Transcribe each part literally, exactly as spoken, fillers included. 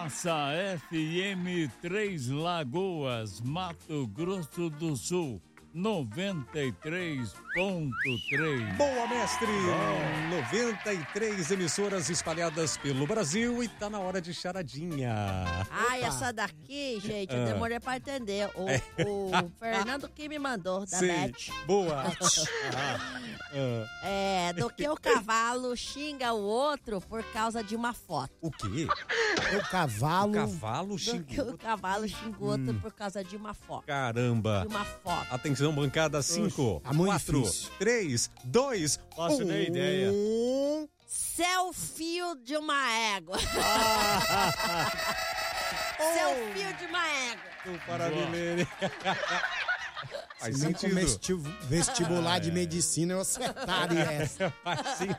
Massa F M Três Lagoas, Mato Grosso do Sul, noventa e três ponto três. Boa, mestre! Oh. noventa e três emissoras espalhadas pelo Brasil e tá na hora de charadinha. Ai, Opa. essa daqui, gente, eu demorei pra entender. O, é. o Fernando que me mandou, da Sim. Beth. Boa! É, do que o cavalo xinga o outro por causa de uma foto. O quê? O cavalo... O cavalo xinga Do que o cavalo xinga o outro hum. por causa de uma foto. Caramba! De uma foto. Atenção, bancada, cinco, quatro, três, dois, Posso um. ter ideia. Selfie de uma égua. Selfie de uma égua. Para Milene. Faz sentido. Vestibular de medicina eu acertaria essa. Sim.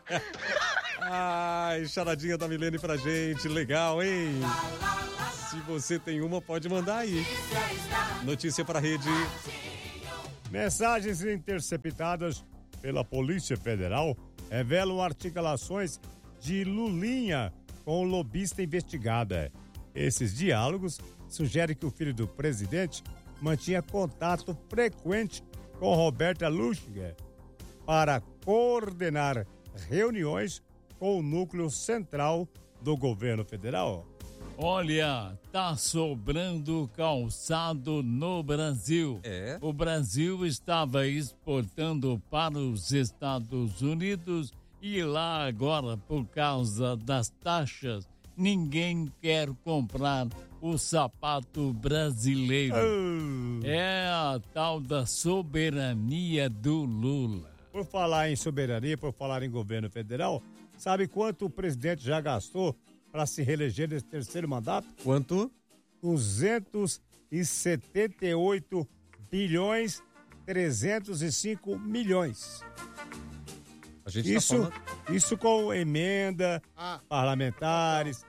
Ai, charadinha da Milene pra gente. Legal, hein? Se você tem uma, pode mandar aí. Notícia pra rede. Mensagens interceptadas pela Polícia Federal revelam articulações de Lulinha com o lobista investigada. Esses diálogos sugerem que o filho do presidente mantinha contato frequente com Roberta Luchinger para coordenar reuniões com o núcleo central do governo federal. Olha, tá sobrando calçado no Brasil. É? O Brasil estava exportando para os Estados Unidos e lá agora, por causa das taxas, ninguém quer comprar o sapato brasileiro. Oh. É a tal da soberania do Lula. Por falar em soberania, por falar em governo federal, sabe quanto o presidente já gastou para se reeleger nesse terceiro mandato? Quanto? duzentos e setenta e oito bilhões trezentos e cinco milhões. A gente isso, tá falando... isso com emenda, ah. parlamentares,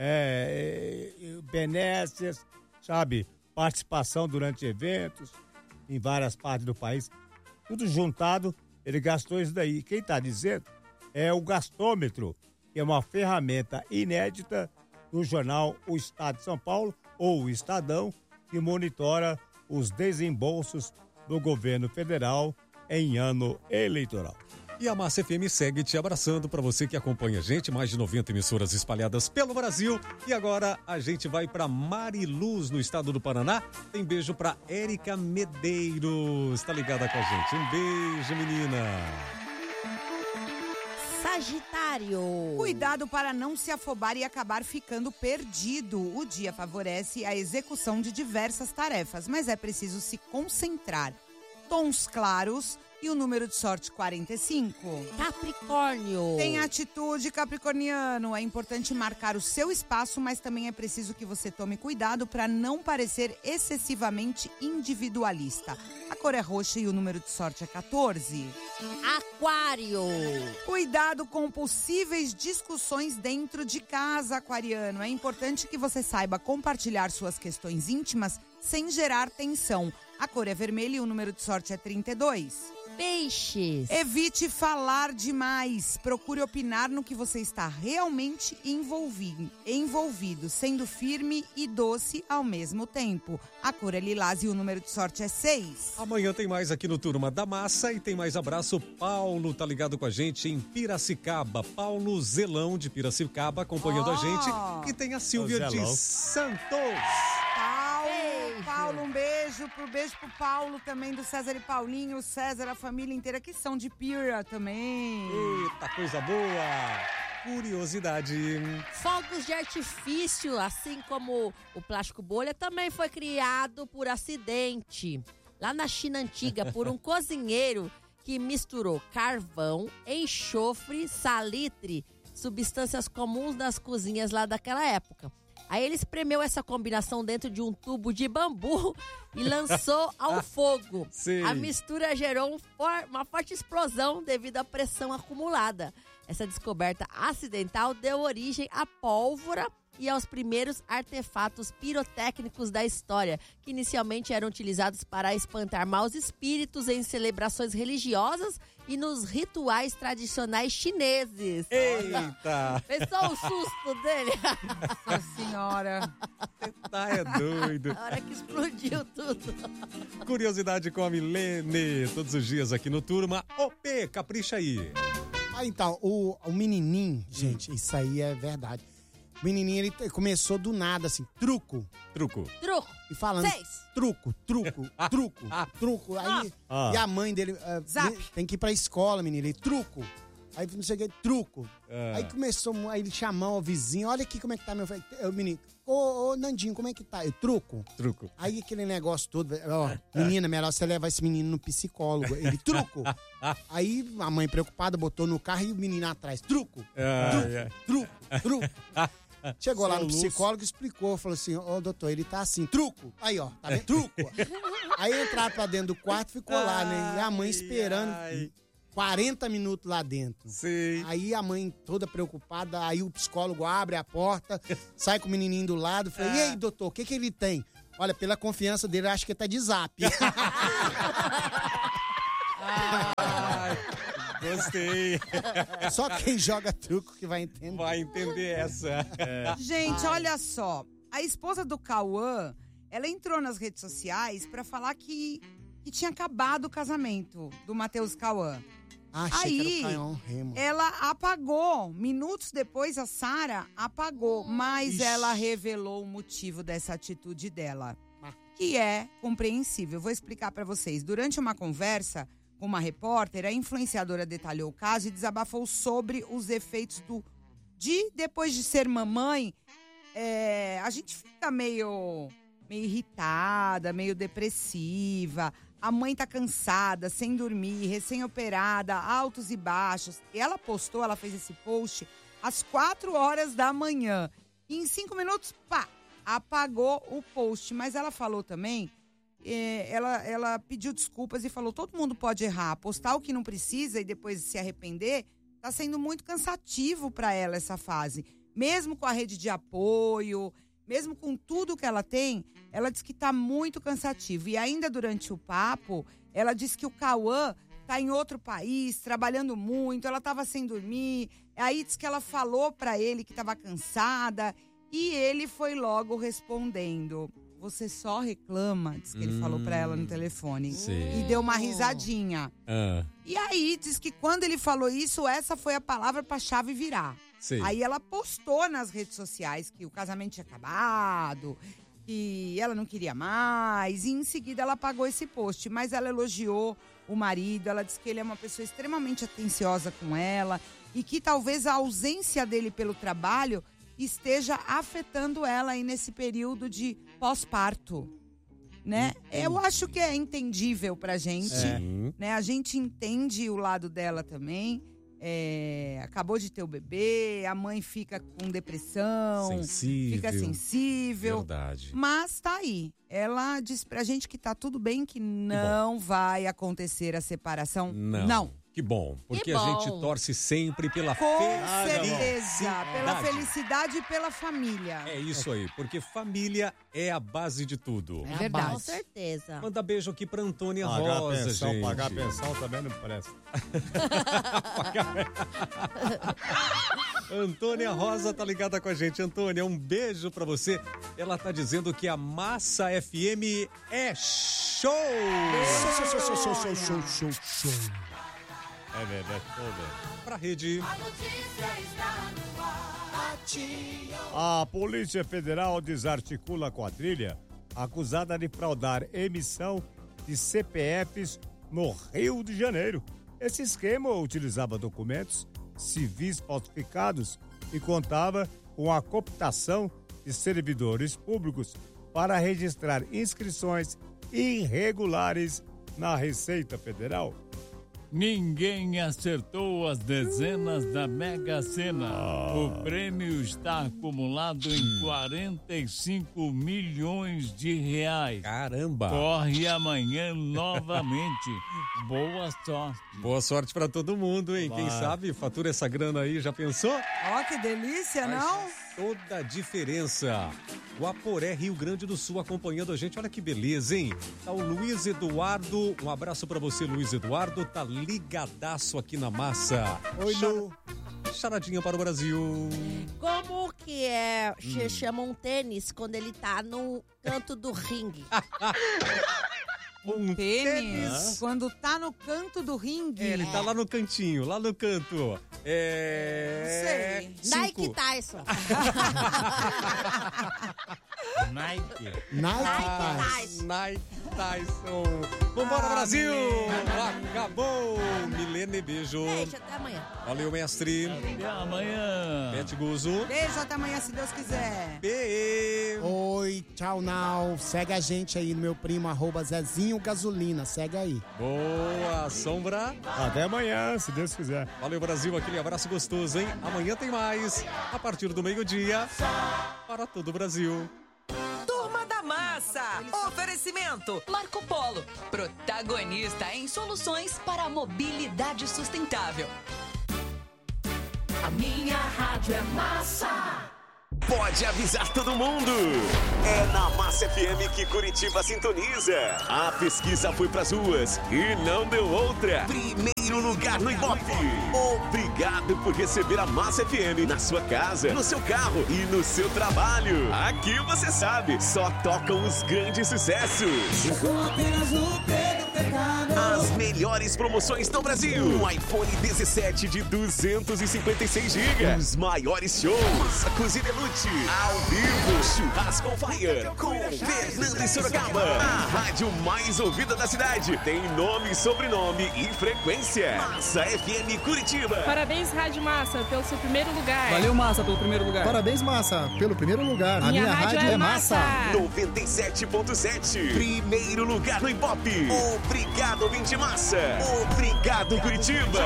é, é, benécias, sabe? Participação durante eventos em várias partes do país. Tudo juntado, ele gastou isso daí. Quem está dizendo é o gastômetro, que é uma ferramenta inédita do jornal O Estado de São Paulo, ou o Estadão, que monitora os desembolsos do governo federal em ano eleitoral. E a Massa F M segue te abraçando para você que acompanha a gente, mais de noventa emissoras espalhadas pelo Brasil. E agora a gente vai para Mariluz, no estado do Paraná. Tem beijo para Érica Medeiros, tá ligada com a gente. Um beijo, menina. Sagitário. Cuidado para não se afobar e acabar ficando perdido. O dia favorece a execução de diversas tarefas, mas é preciso se concentrar. Tons claros e o número de sorte quarenta e cinco. Capricórnio. Tem atitude, capricorniano. É importante marcar o seu espaço, mas também é preciso que você tome cuidado para não parecer excessivamente individualista. A cor é roxa e o número de sorte é quatorze. Aquário. Cuidado com possíveis discussões dentro de casa, aquariano. É importante que você saiba compartilhar suas questões íntimas sem gerar tensão. A cor é vermelha e o número de sorte é trinta e dois. Peixes. Evite falar demais. Procure opinar no que você está realmente envolvido, envolvido, sendo firme e doce ao mesmo tempo. A cor é lilás e o número de sorte é seis. Amanhã tem mais aqui no Turma da Massa e tem mais abraço. Paulo tá ligado com a gente em Piracicaba. Paulo Zelão de Piracicaba acompanhando oh. a gente. E tem a Silvia de Santos. Paulo, Paulo, um beijo pro beijo pro Paulo também, do César e Paulinho, o César, a família inteira que são de Pira também. Eita, coisa boa! Curiosidade. Fogos de artifício, assim como o plástico bolha, também foi criado por acidente. Lá na China Antiga, por um cozinheiro que misturou carvão, enxofre, salitre, substâncias comuns das cozinhas lá daquela época. Aí ele espremeu essa combinação dentro de um tubo de bambu e lançou ao fogo. Sim. A mistura gerou um for- uma forte explosão devido à pressão acumulada. Essa descoberta acidental deu origem à pólvora e aos primeiros artefatos pirotécnicos da história, que inicialmente eram utilizados para espantar maus espíritos em celebrações religiosas e nos rituais tradicionais chineses. Eita! Pensou o susto dele? Nossa senhora. Tá, é doido. Na hora que explodiu tudo. Curiosidade com a Milene, todos os dias aqui no Turma. Ô, P, capricha aí. Ah, então, o, o menininho, gente, isso aí é verdade. O menininho, ele t- começou do nada, assim, truco. Truco. Truco. E falando, Seis. truco, truco, truco, truco. Aí, Ah. e a mãe dele, ah, Zap. vem- tem que ir pra escola, menino, ele, truco. Aí não sei o que, truco. Ah. Aí começou, aí ele chamou o vizinho, olha aqui como é que tá meu filho. O menino, ô, ô, Nandinho, como é que tá? Eu, truco. Truco. Aí aquele negócio todo, ó, menina, melhor você levar esse menino no psicólogo. Ele, truco. Aí a mãe preocupada botou no carro e o menino atrás, truco, Ai, ai. truco, truco. Chegou lá no Soluço. psicólogo, explicou, falou assim, ô doutor, ele tá assim, truco. Aí, ó, tá vendo? Truco. Aí entraram pra dentro do quarto, ficou lá, né? E a mãe esperando ai. quarenta minutos lá dentro. Sim. Aí a mãe toda preocupada, aí o psicólogo abre a porta, sai com o menininho do lado, fala, e aí, doutor, o que que ele tem? Olha, pela confiança dele, eu acho que tá de zap. Ai, gostei. Só quem joga truco que vai entender. Vai entender essa. Gente, olha só. A esposa do Cauã, ela entrou nas redes sociais pra falar que, que tinha acabado o casamento do Matheus Cauã. Ah, achei que Aí, era o Canhão Remo. Ela apagou. Minutos depois, a Sara apagou. Mas Ixi. ela revelou o motivo dessa atitude dela. Que é compreensível. Vou explicar pra vocês. Durante uma conversa com uma repórter, a influenciadora detalhou o caso e desabafou sobre os efeitos do de depois de ser mamãe. É, a gente fica meio, meio irritada, meio depressiva. A mãe tá cansada, sem dormir, recém-operada, altos e baixos. E ela postou, ela fez esse post às quatro horas da manhã. E em cinco minutos, pá, apagou o post. Mas ela falou também, é, ela, ela pediu desculpas e falou, todo mundo pode errar. Postar o que não precisa e depois se arrepender, tá sendo muito cansativo para ela essa fase. Mesmo com a rede de apoio, mesmo com tudo que ela tem, ela diz que tá muito cansativo. E ainda durante o papo, ela disse que o Cauã tá em outro país, trabalhando muito, ela tava sem dormir. Aí diz que ela falou para ele que tava cansada e ele foi logo respondendo. Você só reclama, diz que ele Hum, falou para ela no telefone. sim. E deu uma risadinha. Ah, E aí diz que quando ele falou isso, essa foi a palavra pra chave virar. sim. Aí ela postou nas redes sociais que o casamento tinha acabado, que ela não queria mais, e em seguida ela apagou esse post. Mas ela elogiou o marido, ela disse que ele é uma pessoa extremamente atenciosa com ela e que talvez a ausência dele pelo trabalho esteja afetando ela aí nesse período de pós-parto, né? Eu acho que é entendível pra gente, Sim. né? A gente entende o lado dela também. É, acabou de ter o bebê, a mãe fica com depressão, Sensível. fica sensível. Verdade. Mas tá aí. Ela diz pra gente que tá tudo bem, que não vai acontecer a separação. Não. Não. Que bom, porque a bom. gente torce sempre pela Com felicidade. certeza. Pela felicidade e pela família. É isso aí, porque família é a base de tudo. É a verdade. Com base. certeza. Manda beijo aqui pra Antônia Pagar Rosa, pensão, gente. pagar pensão também não presta. Antônia Rosa tá ligada com a gente. Antônia, um beijo pra você. Ela tá dizendo que a Massa F M é show! Show, show, show, show, show, show, show, show. É verdade, toda. Pra rede. A Polícia Federal desarticula a quadrilha acusada de fraudar emissão de C P Fs no Rio de Janeiro. Esse esquema utilizava documentos civis falsificados e contava com a cooptação de servidores públicos para registrar inscrições irregulares na Receita Federal. ninguém acertou as dezenas da Mega Sena. O prêmio está acumulado em quarenta e cinco milhões de reais. Caramba! Corre amanhã novamente. Boa sorte. Boa sorte pra todo mundo, hein? Vai. Quem sabe fatura essa grana aí, já pensou? Ó, que delícia, Faz não? toda a diferença. Guaporé, Rio Grande do Sul, acompanhando a gente. Olha que beleza, hein? Tá o Luiz Eduardo. Um abraço pra você, Luiz Eduardo. Tá ligadaço aqui na massa. Oi, Lu. Charadinha para o Brasil. Como que é, che- chama um tênis quando ele tá no canto do ringue? Um Tênis, quando tá no canto do ringue. É, ele tá lá no cantinho, lá no canto. É. Sei. Nike Cinco. Tyson. Nike. Nike, Nike pai. Tyson. Nike Tyson. Vambora, Ah, Brasil! Milene. Acabou! Milene, beijo. Beijo, até amanhã. Valeu, mestre. Até amanhã. Bete Guzo. Beijo, até amanhã, se Deus quiser. Be. Oi, tchau, now. Segue a gente aí no meu primo, arroba Zezinho Gasolina. Segue aí. Boa, Sombra. Até amanhã, se Deus quiser. Valeu, Brasil. Aquele abraço gostoso, hein? Amanhã tem mais. A partir do meio-dia. Para todo o Brasil. Turma da Massa. Oferecimento Marco Polo, protagonista em soluções para a mobilidade sustentável. A minha rádio é massa. Pode avisar todo mundo. É na Massa F M que Curitiba sintoniza. A pesquisa foi pras ruas e não deu outra. Primeiro lugar no Ibope. Obrigado por receber a Massa F M na sua casa, no seu carro e no seu trabalho. Aqui você sabe, só tocam os grandes sucessos. As melhores promoções do Brasil. Um iPhone dezessete de duzentos e cinquenta e seis gigas. Os maiores shows. Cozinha Lute. Ao vivo. Churrasco on Fire. Com Fernando e Sorocaba. A rádio mais ouvida da cidade. Tem nome, sobrenome e frequência. Massa F M Curitiba. Parabéns, Rádio Massa, pelo seu primeiro lugar. Valeu, Massa, pelo primeiro lugar. Parabéns, Massa, pelo primeiro lugar. Minha, minha rádio, rádio é, é massa. noventa e sete ponto sete. Primeiro lugar no Ibope. Obrigado, ouvinte massa. Obrigado, Curitiba.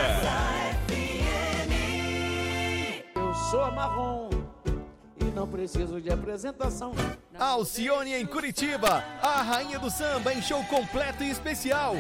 Eu sou a Marrom e não preciso de apresentação. Alcione em Curitiba, a rainha do samba em show completo e especial.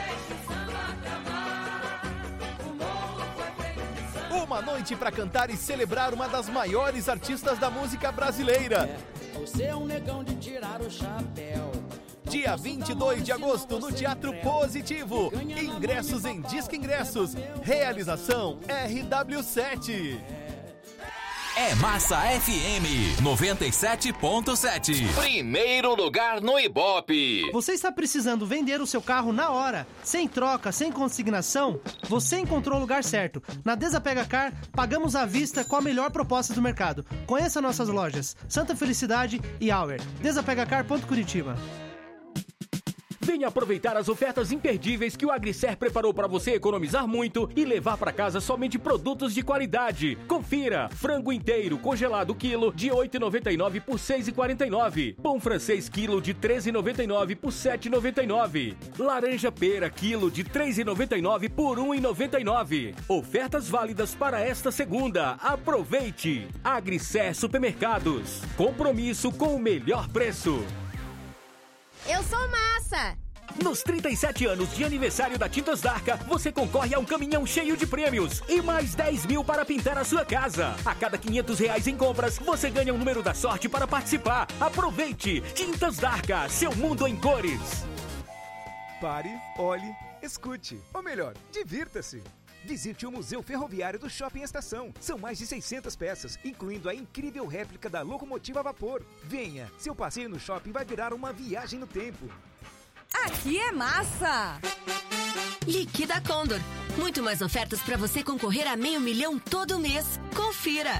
Uma noite para cantar e celebrar uma das maiores artistas da música brasileira. É, você é um negão de tirar o chapéu. Dia vinte e dois de agosto no Teatro Positivo. Ingressos em Disque Ingressos. Realização R W sete. É Massa F M noventa e sete ponto sete. Primeiro lugar no Ibope. Você está precisando vender o seu carro na hora, sem troca, sem consignação? Você encontrou o lugar certo. Na Desapega Car, pagamos à vista com a melhor proposta do mercado. Conheça nossas lojas Santa Felicidade e Auer. desapegacar ponto curitiba. Venha aproveitar as ofertas imperdíveis que o Agricer preparou para você economizar muito e levar para casa somente produtos de qualidade. Confira: frango inteiro congelado quilo de oito reais e noventa e nove por seis reais e quarenta e nove. Pão francês quilo de treze reais e noventa e nove por sete reais e noventa e nove. Laranja pera quilo de três reais e noventa e nove por um real e noventa e nove. Ofertas válidas para esta segunda. Aproveite! Agricer Supermercados. Compromisso com o melhor preço. Eu sou Massa! Nos trinta e sete anos de aniversário da Tintas Darca, você concorre a um caminhão cheio de prêmios e mais dez mil para pintar a sua casa. A cada quinhentos reais em compras, você ganha um número da sorte para participar. Aproveite! Tintas Darca, seu mundo em cores. Pare, olhe, escute. Ou melhor, divirta-se. Visite o Museu Ferroviário do Shopping Estação. São mais de seiscentas peças, incluindo a incrível réplica da locomotiva a vapor. Venha, seu passeio no shopping vai virar uma viagem no tempo. Aqui é massa! Liquida Condor. Muito mais ofertas para você concorrer a meio milhão todo mês. Confira!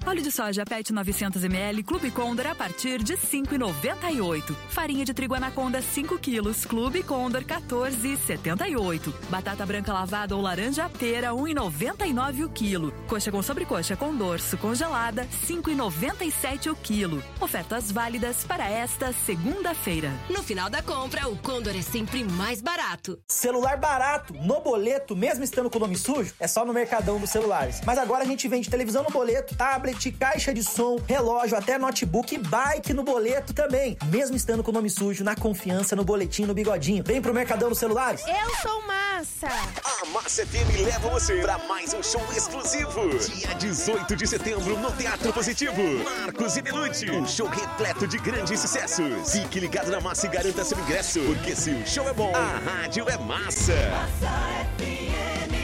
Óleo de soja Pet novecentos mililitros Clube Condor a partir de cinco reais e noventa e oito centavos. Farinha de trigo Anaconda cinco quilos, Clube Condor quatorze reais e setenta e oito centavos. Batata branca lavada ou laranja pera um real e noventa e nove centavos o quilo. Coxa com sobrecoxa com dorso congelada cinco reais e noventa e sete centavos o quilo. Ofertas válidas para esta segunda-feira. No final da compra, o Condor é sempre mais barato. Celular barato, no boleto, mesmo estando com o nome sujo, é só no Mercadão dos Celulares. Mas agora a gente vende televisão no boleto, tablet, caixa de som, relógio, até notebook e bike no boleto também. Mesmo estando com o nome sujo, na confiança, no boletim, no bigodinho. Vem pro Mercadão dos Celulares. Eu sou Massa. A Massa F M leva você para mais um show exclusivo. Dia dezoito de setembro no Teatro Positivo. Marcos e Belucci. Um show repleto de grandes sucessos. Fique ligado na Massa e garanta seu ingresso. Porque se o show é bom, a rádio é massa. Massa F M.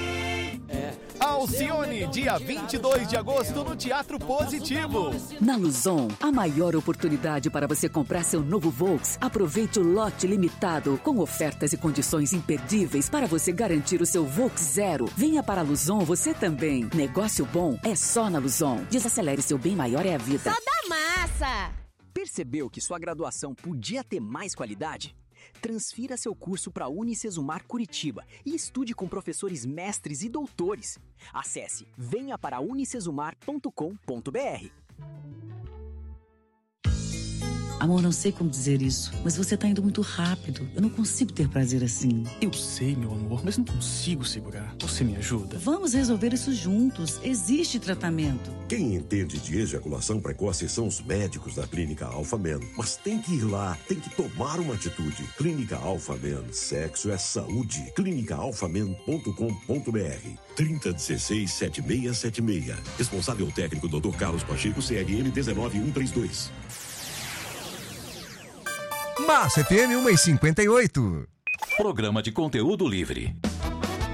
Alcione, dia vinte e dois de agosto no Teatro Positivo. Na Luzon, a maior oportunidade para você comprar seu novo Volks. Aproveite o lote limitado, com ofertas e condições imperdíveis para você garantir o seu Volks zero. Venha para a Luzon você também. Negócio bom é só na Luzon. Desacelere, seu bem maior é a vida. Só da massa! Percebeu que sua graduação podia ter mais qualidade? Transfira seu curso para a Unicesumar Curitiba e estude com professores mestres e doutores. Acesse venha para unicesumar ponto com ponto br. Amor, não sei como dizer isso, mas você tá indo muito rápido. Eu não consigo ter prazer assim. Eu sei, meu amor, mas não consigo segurar. Você me ajuda? Vamos resolver isso juntos. Existe tratamento. Quem entende de ejaculação precoce são os médicos da Clínica Alpha Men. Mas tem que ir lá, tem que tomar uma atitude. Clínica Alpha Men, sexo é saúde. clínica alpha men ponto com ponto br. trinta dezesseis setenta e seis setenta e seis. Responsável técnico doutor Carlos Pacheco, C R M um nove um três dois. Massa F M uma e cinquenta e oito. Programa de conteúdo livre.